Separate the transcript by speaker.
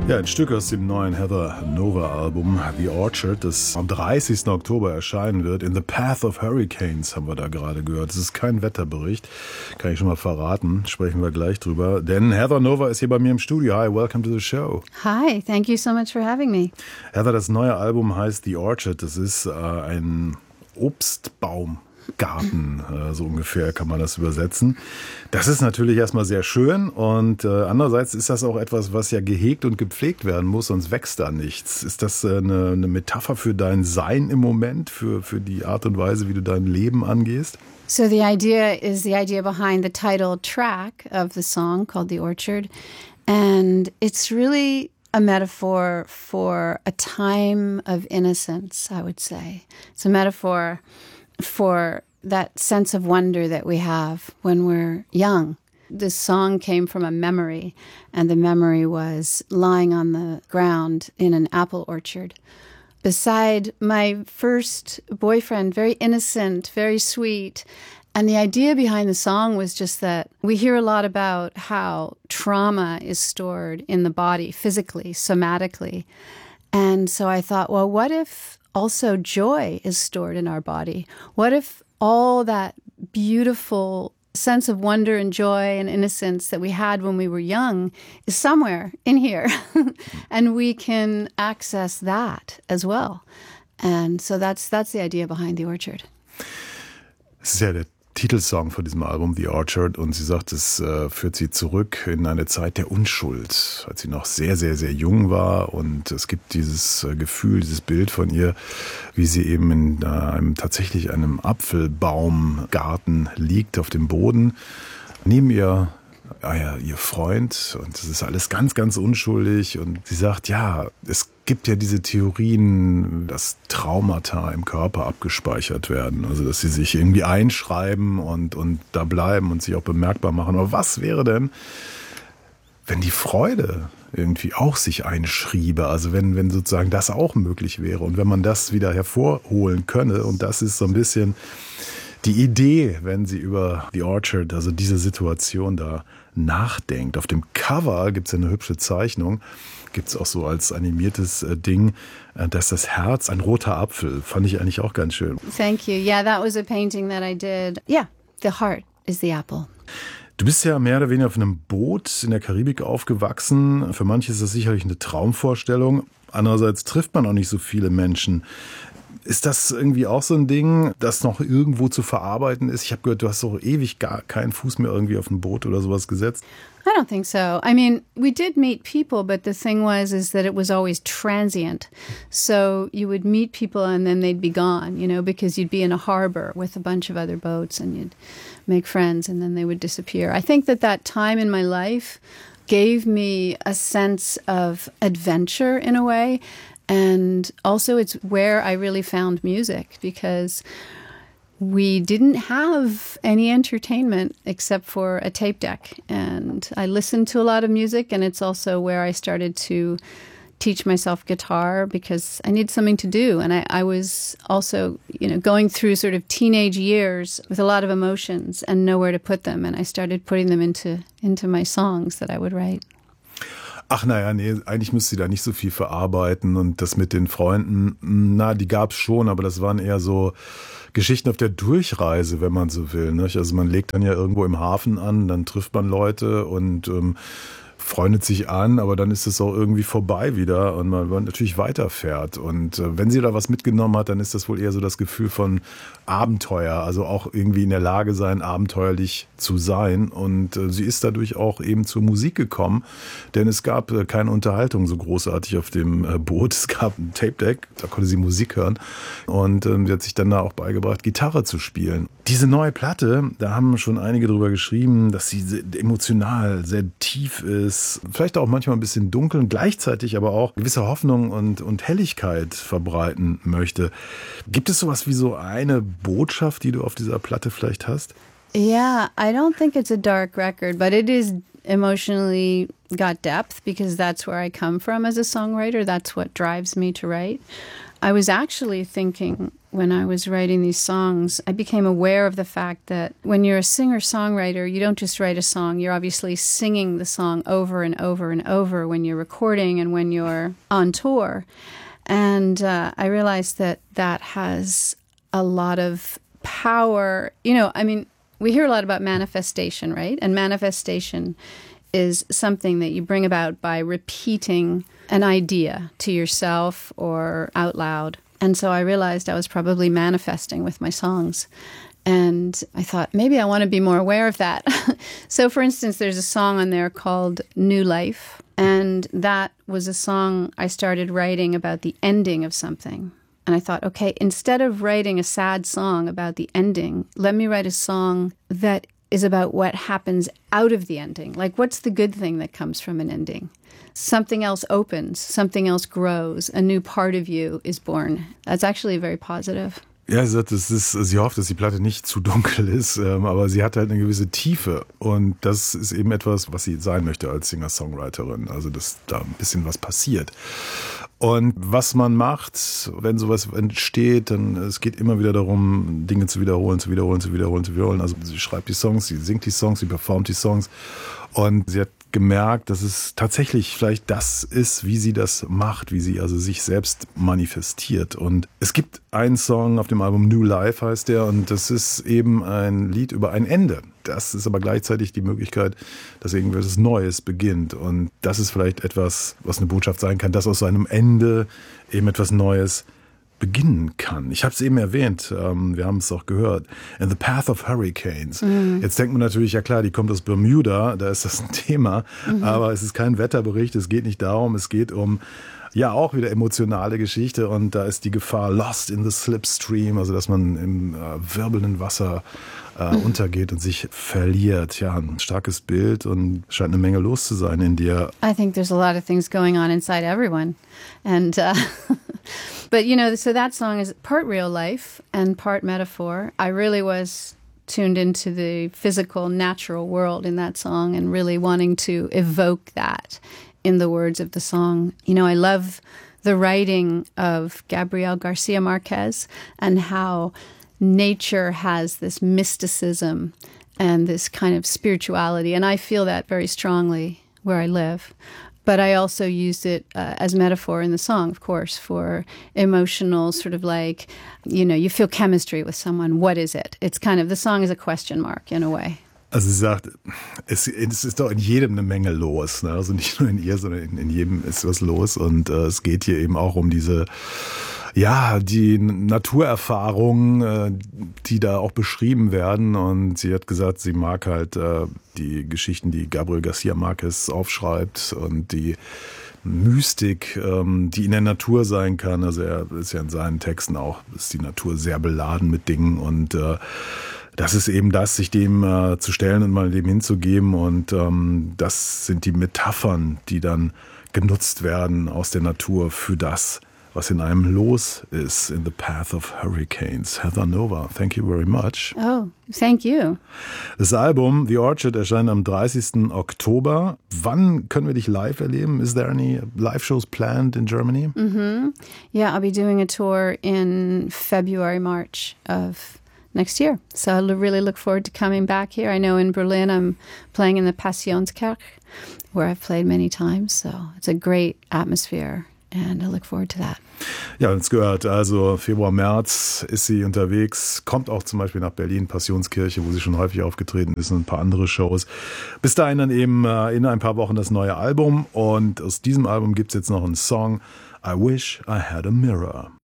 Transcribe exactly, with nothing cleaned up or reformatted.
Speaker 1: Ja, ein Stück aus dem neuen Heather Nova-Album The Orchard, das am dreißigsten Oktober erscheinen wird. In the Path of Hurricanes haben wir da gerade gehört. Das ist kein Wetterbericht, kann ich schon mal verraten. Sprechen wir gleich drüber. Denn Heather Nova ist hier bei mir im Studio. Hi, welcome to the show.
Speaker 2: Hi, thank you so much for having me.
Speaker 1: Heather, das neue Album heißt The Orchard. Das ist äh, ein Obstbaum. Garten, so ungefähr kann man das übersetzen. Das ist natürlich erstmal sehr schön und äh, andererseits ist das auch etwas, was ja gehegt und gepflegt werden muss, sonst wächst da nichts. Ist das äh, eine, eine Metapher für dein Sein im Moment, für, für die Art und Weise, wie du dein Leben angehst?
Speaker 2: So the idea is the idea behind the title track of the song called The Orchard, and it's really a metaphor for a time of innocence, I would say. It's a metaphor for that sense of wonder that we have when we're young. This song came from a memory, and the memory was lying on the ground in an apple orchard beside my first boyfriend, very innocent, very sweet. And the idea behind the song was just that we hear a lot about how trauma is stored in the body, physically, somatically. And so I thought, well, what if also joy is stored in our body? What if all that beautiful sense of wonder and joy and innocence that we had when we were young is somewhere in here and we can access that as well? And so that's that's the idea behind The Orchard.
Speaker 1: Es ist ja der Titelsong von diesem Album, The Orchard, und sie sagt, es äh, führt sie zurück in eine Zeit der Unschuld, als sie noch sehr, sehr, sehr jung war, und es gibt dieses äh, Gefühl, dieses Bild von ihr, wie sie eben in äh, einem tatsächlich einem Apfelbaumgarten liegt auf dem Boden, neben ihr ah ja, ihr Freund, und das ist alles ganz, ganz unschuldig, und sie sagt, ja, es gibt ja diese Theorien, dass Traumata im Körper abgespeichert werden, also dass sie sich irgendwie einschreiben und, und da bleiben und sich auch bemerkbar machen. Aber was wäre denn, wenn die Freude irgendwie auch sich einschriebe, also wenn, wenn sozusagen das auch möglich wäre und wenn man das wieder hervorholen könne, und das ist so ein bisschen die Idee, wenn sie über The Orchard, also diese Situation da nachdenkt. Auf dem Cover gibt es eine hübsche Zeichnung, gibt es auch so als animiertes äh, Ding, äh, dass das Herz ein roter Apfel. Fand ich eigentlich auch ganz schön.
Speaker 2: Thank you. Yeah, that was a painting that I did. Yeah, the heart is the apple.
Speaker 1: Du bist ja mehr oder weniger auf einem Boot in der Karibik aufgewachsen. Für manche ist das sicherlich eine Traumvorstellung. Andererseits trifft man auch nicht so viele Menschen. Ist das irgendwie auch so ein Ding, das noch irgendwo zu verarbeiten ist? Ich habe gehört, du hast doch ewig gar keinen Fuß mehr irgendwie auf ein Boot oder sowas gesetzt.
Speaker 2: I don't think so. I mean, we did meet people, but the thing was is that it was always transient. So you would meet people and then they'd be gone, you know, because you'd be in a harbor with a bunch of other boats and you'd make friends and then they would disappear. I think that that time in my life gave me a sense of adventure in a way. And also it's where I really found music, because we didn't have any entertainment except for a tape deck. And I listened to a lot of music, and it's also where I started to teach myself guitar because I need something to do. And I, I was also, you know, going through sort of teenage years with a lot of emotions and nowhere to put them. And I started putting them into, into my songs that I would write.
Speaker 1: Ach naja, nee, eigentlich müsste sie da nicht so viel verarbeiten, und das mit den Freunden, na, die gab's schon, aber das waren eher so Geschichten auf der Durchreise, wenn man so will, nicht? Also man legt dann ja irgendwo im Hafen an, dann trifft man Leute und ähm, freundet sich an, aber dann ist es auch irgendwie vorbei wieder und man natürlich weiterfährt. Und äh, wenn sie da was mitgenommen hat, dann ist das wohl eher so das Gefühl von Abenteuer, also auch irgendwie in der Lage sein, abenteuerlich zu sein. Und äh, sie ist dadurch auch eben zur Musik gekommen, denn es gab äh, keine Unterhaltung so großartig auf dem äh, Boot. Es gab ein Tape-Deck, da konnte sie Musik hören, und äh, sie hat sich dann da auch beigebracht, Gitarre zu spielen. Diese neue Platte, da haben schon einige drüber geschrieben, dass sie sehr emotional sehr tief ist, vielleicht auch manchmal ein bisschen dunkel und gleichzeitig aber auch gewisse Hoffnung und, und Helligkeit verbreiten möchte. Gibt es sowas wie so eine Botschaft, die du auf dieser Platte vielleicht hast?
Speaker 2: Yeah, I don't think it's a dark record, but it is emotionally got depth because that's where I come from as a songwriter. That's what drives me to write. I was actually thinking when I was writing these songs, I became aware of the fact that when you're a singer-songwriter, you don't just write a song. You're obviously singing the song over and over and over when you're recording and when you're on tour. And uh, I realized that that has a lot of power. You know, I mean, we hear a lot about manifestation, right? And manifestation is something that you bring about by repeating an idea to yourself or out loud. And so I realized I was probably manifesting with my songs. And I thought, maybe I want to be more aware of that. So, for instance, there's a song on there called New Life. And that was a song I started writing about the ending of something. And I thought, okay, instead of writing a sad song about the ending, let me write a song that is about what happens out of the ending. Like, what's the good thing that comes from an ending? Something else opens, something else grows, a new part of you is born. That's actually very positive.
Speaker 1: Ja, sie sagt, es ist, sie hofft, dass die Platte nicht zu dunkel ist, ähm, aber sie hat halt eine gewisse Tiefe und das ist eben etwas, was sie sein möchte als Singer-Songwriterin, also dass da ein bisschen was passiert. Und was man macht, wenn sowas entsteht, dann es geht immer wieder darum, Dinge zu wiederholen, zu wiederholen, zu wiederholen, zu wiederholen. Also sie schreibt die Songs, sie singt die Songs, sie performt die Songs und sie hat gemerkt, dass es tatsächlich vielleicht das ist, wie sie das macht, wie sie also sich selbst manifestiert. Und es gibt einen Song auf dem Album New Life heißt der und das ist eben ein Lied über ein Ende. Das ist aber gleichzeitig die Möglichkeit, dass irgendwas Neues beginnt. Und das ist vielleicht etwas, was eine Botschaft sein kann, dass aus einem Ende eben etwas Neues beginnen kann. Ich habe es eben erwähnt, ähm, wir haben es auch gehört, In the Path of Hurricanes. Mhm. Jetzt denkt man natürlich, ja klar, die kommt aus Bermuda, da ist das ein Thema, mhm. aber es ist kein Wetterbericht, es geht nicht darum, es geht um ja auch wieder emotionale Geschichte und da ist die Gefahr lost in the slipstream, also dass man im äh, wirbelnden Wasser äh, mhm. untergeht und sich verliert. Ja, ein starkes Bild und scheint eine Menge los zu sein in dir.
Speaker 2: I think there's a lot of things going on inside everyone. And uh, but you know, so that song is part real life and part metaphor. I really was tuned into the physical, natural world in that song and really wanting to evoke that in the words of the song. You know, I love the writing of Gabriel Garcia Marquez and how nature has this mysticism and this kind of spirituality. And I feel that very strongly where I live. But I also used it uh, as metaphor in the song, of course, for emotional sort of like, you know, you feel chemistry with someone. What is it? It's kind of, the song is a question mark in a way.
Speaker 1: Also sie sagt, es, es ist doch in jedem eine Menge los. Ne? Also nicht nur in ihr, sondern in, in jedem ist was los. Und äh, es geht hier eben auch um diese, ja, die Naturerfahrungen, äh, die da auch beschrieben werden. Und sie hat gesagt, sie mag halt äh, die Geschichten, die Gabriel Garcia Marquez aufschreibt und die Mystik, ähm, die in der Natur sein kann. Also er ist ja in seinen Texten auch, ist die Natur sehr beladen mit Dingen und äh, das ist eben das, sich dem äh, zu stellen und mal dem hinzugeben. Und ähm, das sind die Metaphern, die dann genutzt werden aus der Natur für das, was in einem los ist. In the Path of Hurricanes. Heather Nova, thank you very much.
Speaker 2: Oh, thank you.
Speaker 1: Das Album The Orchard erscheint am dreißigsten Oktober. Wann können wir dich live erleben? Is there any live shows planned in Germany?
Speaker 2: Mm-hmm. Yeah, I'll be doing a tour in February, March of next year. So I really look forward to coming back here. I know in Berlin I'm playing in the Passionskirche, where I've played many times. So it's a great atmosphere and I look forward to that.
Speaker 1: Ja, uns gehört, also Februar, März ist sie unterwegs, kommt auch zum Beispiel nach Berlin, Passionskirche, wo sie schon häufig aufgetreten ist und ein paar andere Shows. Bis dahin dann eben in ein paar Wochen das neue Album und aus diesem Album gibt es jetzt noch einen Song, I Wish I Had a Mirror.